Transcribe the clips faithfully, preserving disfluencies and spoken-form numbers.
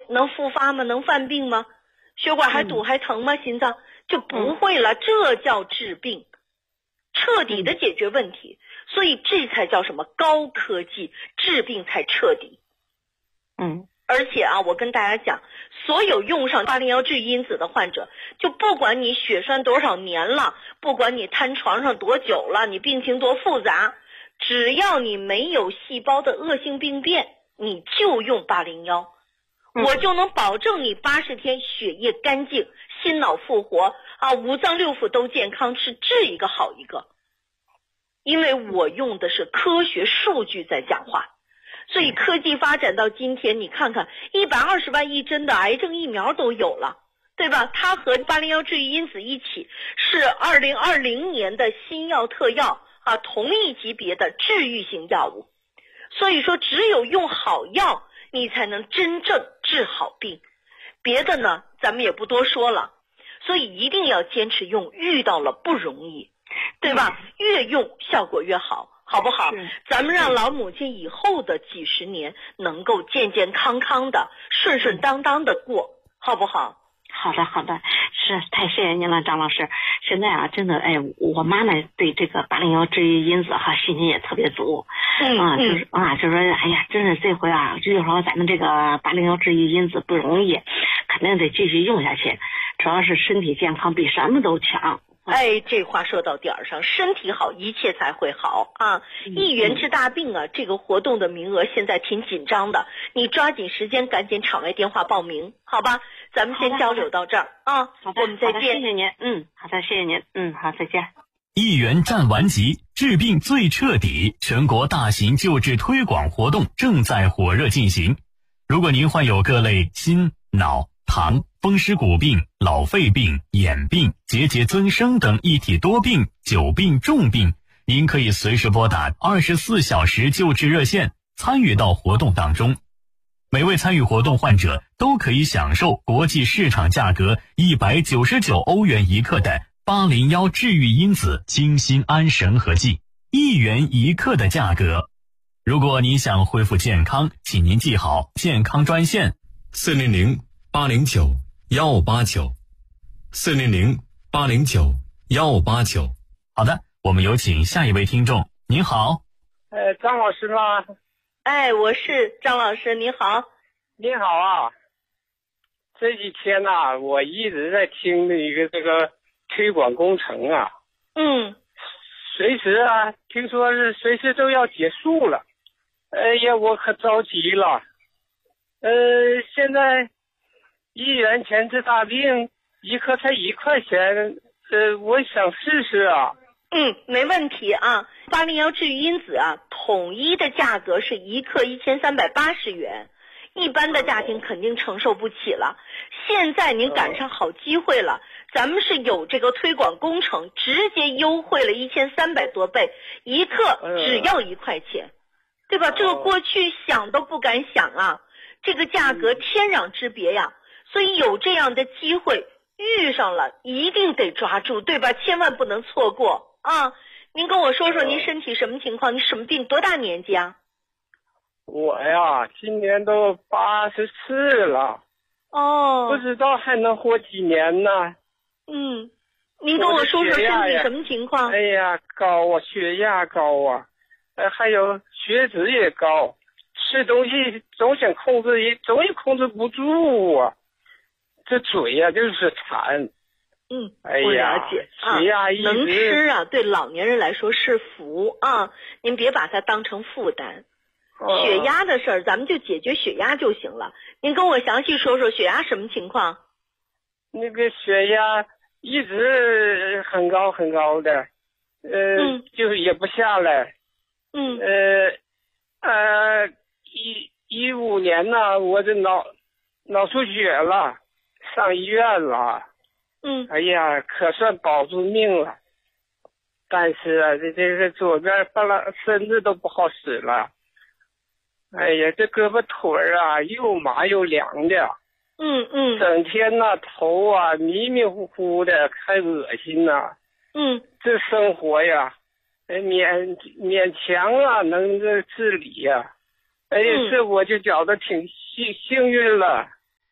能复发吗？能犯病吗？血管还堵还疼吗？心脏就不会了，这叫治病，彻底的解决问题。所以这才叫什么高科技，治病才彻底。 嗯， 而且啊，我跟大家讲，所有用上八零幺治愈因子的患者，就不管你血栓多少年了，不管你瘫床上多久了，你病情多复杂，只要你没有细胞的恶性病变，你就用八零幺，我就能保证你八十天血液干净，心脑复活啊，五脏六腑都健康，是治一个好一个。因为我用的是科学数据在讲话，所以科技发展到今天，你看看一百二十万一针的癌症疫苗都有了，对吧？它和八零幺治愈因子一起是二零二零年的新药特药啊，同一级别的治愈型药物。所以说只有用好药，你才能真正治好病。别的呢咱们也不多说了，所以一定要坚持用，遇到了不容易，对吧？越用效果越好，好不好？咱们让老母亲以后的几十年能够健健康康的顺顺当当的过，好不好？ 好的好的，是太谢谢您了，张老师。现在啊，真的哎，我妈呢对这个八零幺治愈因子哈信心也特别足。 嗯啊，就是啊，就说哎呀，真是这回啊，就说咱们这个八零幺治愈因子不容易，肯定得继续用下去。主要是身体健康比什么都强。 哎，这话说到点儿上，身体好，一切才会好啊！一元治大病啊，这个活动的名额现在挺紧张的，你抓紧时间，赶紧场外电话报名，好吧？咱们先交流到这儿啊， 好的， 我们再见。 谢谢您，嗯，好的，谢谢您，嗯，好，再见。 一元战完级，治病最彻底，全国大型救治推广活动正在火热进行。如果您患有各类心、脑、糖、风湿骨病、老肺病、眼病、结节增生等一体多病、久病重病，您可以随时拨打二十四小时救治热线，参与到活动当中。每位参与活动患者都可以享受国际市场价格一百九十九欧元一克的八零幺治愈因子清心安神和剂，一元一克的价格。如果您想恢复健康，请您记好健康专线四零零八零九幺八九，四零零八零九幺八九。好的，我们有请下一位听众。您好， 呃，张老师吗？ 哎，我是张老师，你好。 你好啊，这几天呐、啊，我一直在听一个这个推广工程啊， 嗯， 随时啊，听说是随时都要结束了，哎呀，我可着急了。呃，现在一元钱治大病，一颗才一块钱，呃，我想试试啊。 嗯，没问题啊。八零幺治愈因子啊，统一的价格是一克一千三百八十元，一般的家庭肯定承受不起了。现在您赶上好机会了，咱们是有这个推广工程，直接优惠了一千三百多倍，一克只要一块钱，对吧？这个过去想都不敢想啊，这个价格天壤之别呀。所以有这样的机会遇上了，一定得抓住，对吧？千万不能错过啊！您跟我说说您身体什么情况？你什么病？多大年纪啊？ 我呀，今年都八十四了。 哦。 不知道还能活几年呢？ 嗯，您跟我说说身体什么情况？ 哎呀，高啊，血压高啊，呃，还有血脂也高，吃东西总想控制，也总也控制不住啊。这嘴呀、啊、就是馋。 嗯， 哎呀， 我了解啊， 血压一直能吃啊，对老年人来说是福啊，您别把它当成负担。 哦、 血压的事儿，咱们就解决血压就行了。您跟我详细说说血压什么情况？ 那个血压一直很高很高的，呃， 嗯、 就是也不下来。 嗯。 呃呃，一一五年呢，我这脑脑出血了，上医院了。 嗯， 哎呀，可算保住命了，但是啊，这这个左边半拉身子都不好使了。哎呀，这胳膊腿儿啊，又麻又凉的。 嗯嗯。 整天呐、啊，头啊迷迷糊糊的，还恶心呐、啊。 嗯。 这生活呀，勉勉强啊能这治理呀、啊。哎呀、嗯，这我就觉得挺幸幸运了。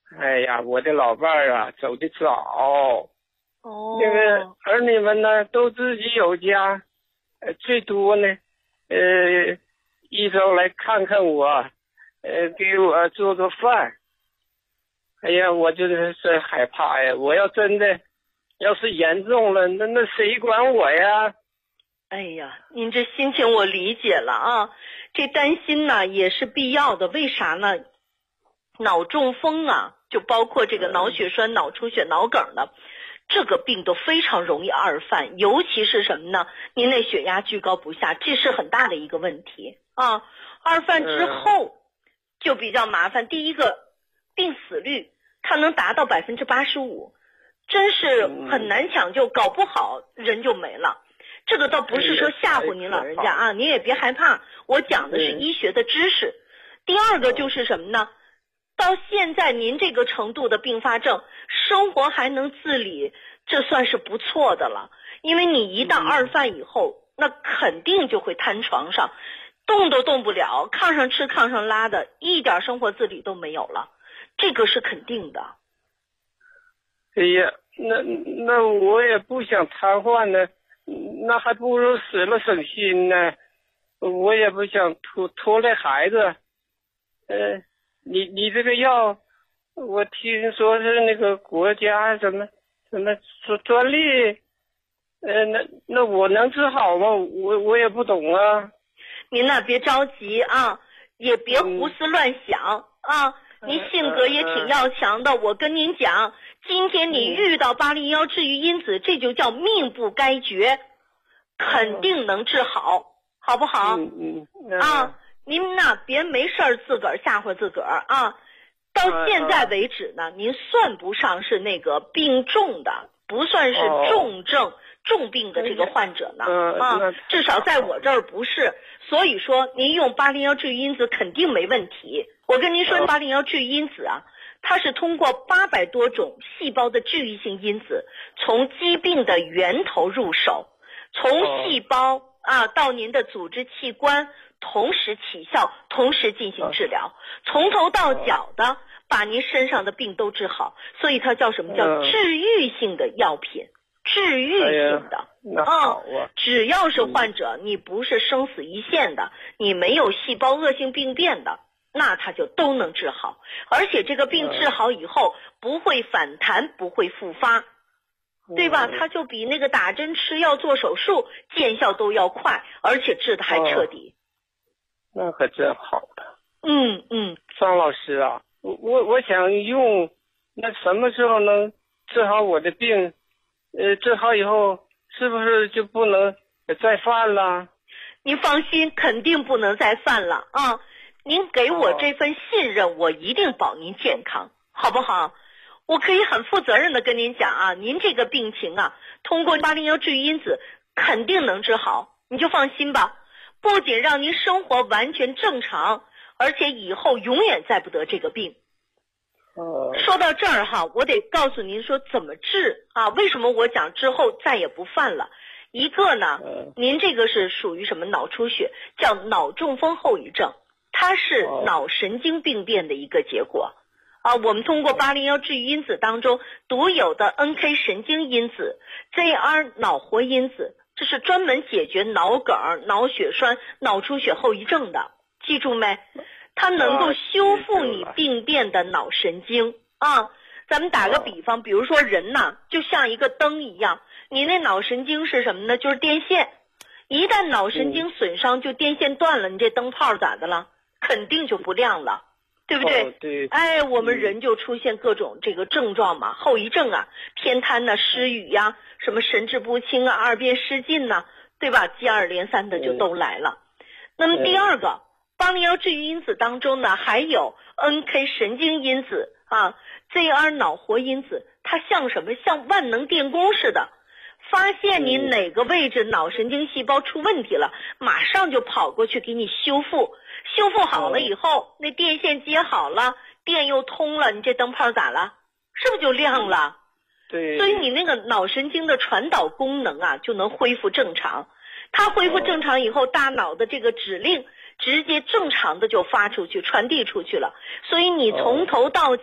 哎呀，我的老伴儿啊，走得早。 哦。 那个儿女们呢，都自己有家，呃，最多呢，呃，一周来看看我，呃，给我做做饭。哎呀，我就是是害怕呀！我要真的，要是严重了，那那谁管我呀？ 哎呀，您这心情我理解了啊，这担心呢也是必要的。为啥呢？脑中风啊，就包括这个脑血栓、脑出血、脑梗的，这个病都非常容易二犯，尤其是什么呢？您那血压居高不下，这是很大的一个问题啊。二犯之后就比较麻烦。第一个，病死率它能达到百分之八十五，真是很难抢救，搞不好人就没了。这个倒不是说吓唬您老人家啊，您也别害怕，我讲的是医学的知识。第二个就是什么呢？到现在您这个程度的并发症，生活还能自理，这算是不错的了。因为你一旦二犯以后，那肯定就会瘫床上，动都动不了，炕上吃炕上拉的，一点生活自理都没有了，这个是肯定的。 哎呀，那那我也不想瘫痪呢，那还不如死了省心呢。我也不想拖拖累孩子。呃，你你这个药，我听说是那个国家什么什么专专利，呃，那那我能治好吗？我我也不懂啊。 您呢别着急啊，也别胡思乱想、嗯、啊。您性格也挺要强的，我跟您讲，今天你遇到八零幺治愈因子，这就叫命不该绝，肯定能治好，好不好？ 嗯嗯啊，您呢别没事儿自个儿吓唬自个儿啊。到现在为止呢，您算不上是那个病重的，不算是重症、重病的这个患者呢啊，至少在我这儿不是。所以说，您用八零幺治愈因子肯定没问题。我跟您说，八零幺治愈因子啊，它是通过八百多种细胞的治愈性因子，从疾病的源头入手，从细胞啊到您的组织器官，同时起效，同时进行治疗，从头到脚的把您身上的病都治好。所以它叫什么？叫治愈性的药品，治愈性的。 啊、 嗯，只要是患者，你不是生死一线的，你没有细胞恶性病变的，那它就都能治好。而且这个病治好以后不会反弹，不会复发，对吧？它就比那个打针吃药做手术见效都要快，而且治的还彻底。 那可真好的。 嗯嗯， 张老师啊，我我我想用，那什么时候能治好我的病？呃，治好以后是不是就不能再犯了？ 您放心，肯定不能再犯了啊！您给我这份信任，我一定保您健康，好不好？我可以很负责任的跟您讲啊，您这个病情啊，通过八零幺治愈因子肯定能治好，你就放心吧。不仅让您生活完全正常，而且以后永远再不得这个病。说到这儿哈，我得告诉您说怎么治啊？为什么我讲之后再也不犯了？一个呢，您这个是属于什么脑出血，叫脑中风后遗症，它是脑神经病变的一个结果啊。我们通过八零幺治愈因子当中独有的 N K 神经因子、Z R 脑活因子，这是专门解决脑梗、脑血栓、脑出血后遗症的，记住没？它能够修复你病变的脑神经啊。咱们打个比方，比如说人呐，就像一个灯一样，你那脑神经是什么呢？就是电线。一旦脑神经损伤，就电线断了，你这灯泡咋的了？肯定就不亮了，对不对？ 哦、对。 哎，我们人就出现各种这个症状嘛，后遗症啊，偏瘫呐、啊、失语呀、啊，什么神志不清啊、二便失禁呐、啊，对吧？接二连三的就都来了。那么第二个。八零幺治愈因子当中呢，还有 N K 神经因子啊 ，Z R 脑活因子，它像什么？像万能电工似的，发现你哪个位置脑神经细胞出问题了，马上就跑过去给你修复。修复好了以后，那电线接好了，电又通了，你这灯泡咋了？是不是就亮了？ 对。 所以你那个脑神经的传导功能啊，就能恢复正常。它恢复正常以后，大脑的这个指令直接正常的就发出去，传递出去了。所以你从头到